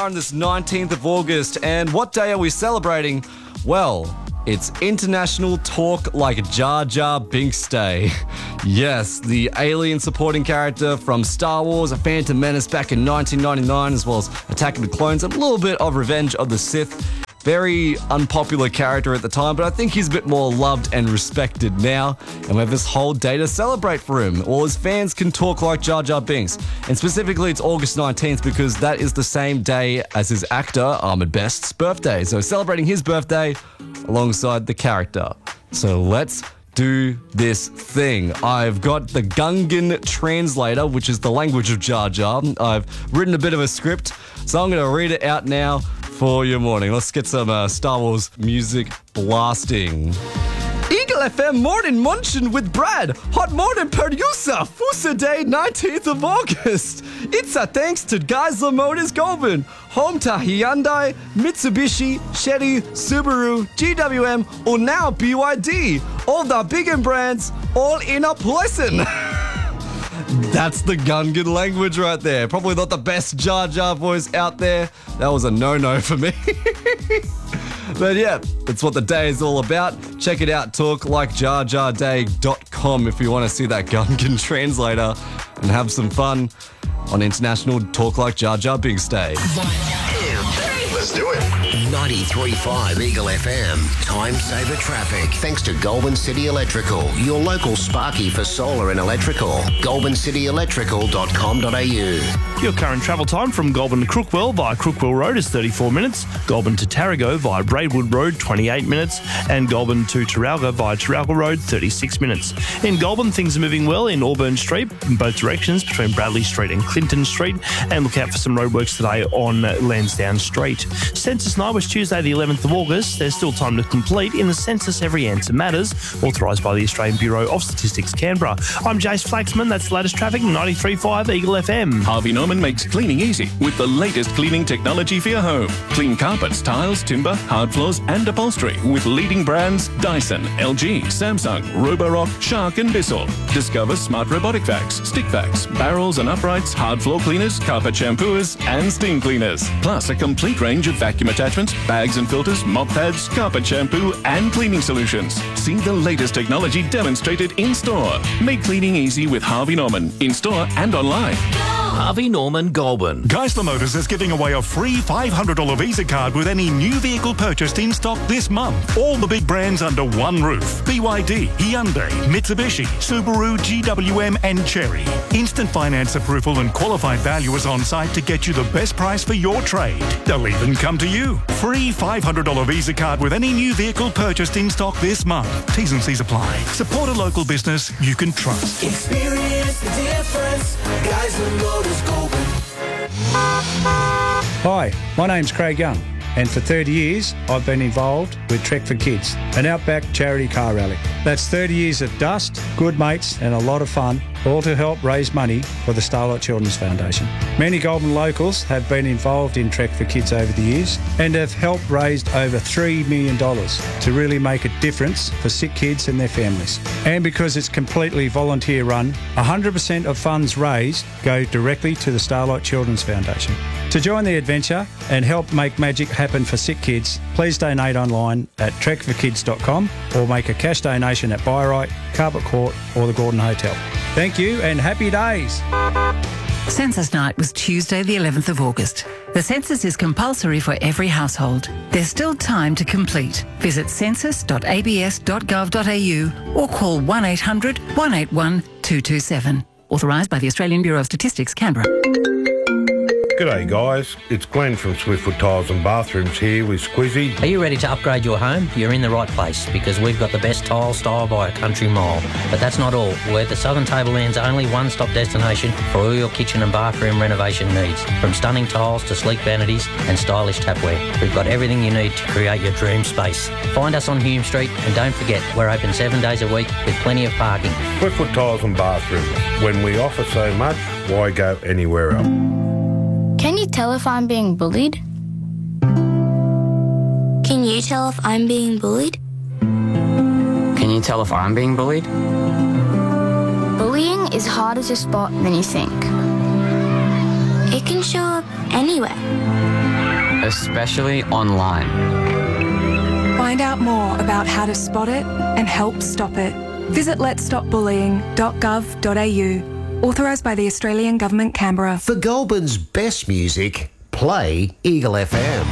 on this 19th of August, and what day are we celebrating? Well, it's International Talk Like Jar Jar Binks Day. Yes, the alien supporting character from Star Wars, A Phantom Menace back in 1999, as well as Attack of the Clones, a little bit of Revenge of the Sith. Very unpopular character at the time, but I think he's a bit more loved and respected now, and we have this whole day to celebrate for him. All his fans can talk like Jar Jar Binks, and specifically it's August 19th because that is the same day as his actor, Ahmed Best's birthday. So celebrating his birthday alongside the character. So let's do this thing. I've got the Gungan translator, which is the language of Jar Jar. I've written a bit of a script, so I'm going to read it out now for your morning. Let's get some Star Wars music blasting. Eagle FM Morning Munchin with Brad. Hot morning producer. Fusa Day 19th of August. It's a thanks to Geisler Motors Goulburn. Home to Hyundai, Mitsubishi, Chery, Subaru, GWM, or now BYD. All the bigger brands, all in a lesson. That's the Gungan language right there. Probably not the best Jar Jar voice out there. That was a no-no for me. But yeah, that's what the day is all about. Check it out, talklikejarjarday.com if you want to see that Gungan translator and have some fun on International Talk Like Jar Jar Binks Day. Let's do it. 93.5 Eagle FM. Time saver traffic. Thanks to Goulburn City Electrical, your local Sparky for solar and electrical. GoulburnCityElectrical.com.au. Your current travel time from Goulburn to Crookwell via Crookwell Road is 34 minutes. Goulburn to Tarago via Braidwood Road, 28 minutes. And Goulburn to Taralga via Taralga Road, 36 minutes. In Goulburn, things are moving well in Auburn Street in both directions between Bradley Street and Clinton Street. And look out for some roadworks today on Lansdowne Street. Census night was Tuesday the 11th of August. There's still time to complete in the Census Every Answer Matters, authorised by the Australian Bureau of Statistics, Canberra. I'm Jace Flaxman. That's the latest traffic, 93.5 Eagle FM. Harvey Norman makes cleaning easy with the latest cleaning technology for your home. Clean carpets, tiles, timber, hard floors and upholstery with leading brands Dyson, LG, Samsung, Roborock, Shark and Bissell. Discover smart robotic vacs, stick vacs, barrels and uprights, hard floor cleaners, carpet shampooers and steam cleaners. Plus a complete range of vacuum attachments, bags and filters, mop pads, carpet shampoo and cleaning solutions. See the latest technology demonstrated in store. Make cleaning easy with Harvey Norman, in store and online. Harvey Norman Goulburn. Geisler Motors is giving away a free $500 Visa card with any new vehicle purchased in stock this month. All the big brands under one roof. BYD, Hyundai, Mitsubishi, Subaru, GWM and Chery. Instant finance approval and qualified valuers on site to get you the best price for your trade. They'll even come to you. Free $500 Visa card with any new vehicle purchased in stock this month. T's and C's apply. Support a local business you can trust. Experience the difference. Geisler Motors Goulburn. Hi, my name's Craig Young, and for 30 years I've been involved with Trek for Kids, an outback charity car rally. That's 30 years of dust, good mates and a lot of fun, all to help raise money for the Starlight Children's Foundation. Many Goulburn locals have been involved in Trek for Kids over the years and have helped raise over $3 million to really make a difference for sick kids and their families. And because it's completely volunteer run, 100% of funds raised go directly to the Starlight Children's Foundation. To join the adventure and help make magic happen for sick kids, please donate online at trekforkids.com or make a cash donation at Byright, Carpet Court or the Gordon Hotel. Thank you and happy days. Census night was Tuesday the 11th of August. The census is compulsory for every household. There's still time to complete. Visit census.abs.gov.au or call 1800 181 227. Authorised by the Australian Bureau of Statistics, Canberra. G'day guys, it's Glenn from Swiftfoot Tiles and Bathrooms here with Squizzy. Are you ready to upgrade your home? You're in the right place because we've got the best tile style by a country mile. But that's not all. We're the Southern Tableland's only one-stop destination for all your kitchen and bathroom renovation needs. From stunning tiles to sleek vanities and stylish tapware. We've got everything you need to create your dream space. Find us on Hume Street and don't forget, we're open 7 days a week with plenty of parking. Swiftfoot Tiles and Bathrooms. When we offer so much, why go anywhere else? Can you tell if I'm being bullied? Can you tell if I'm being bullied? Can you tell if I'm being bullied? Bullying is harder to spot than you think. It can show up anywhere. especially online. Find out more about how to spot it and help stop it. Visit letsstopbullying.gov.au. Authorised by the Australian Government, Canberra. For Goulburn's best music, play Eagle FM.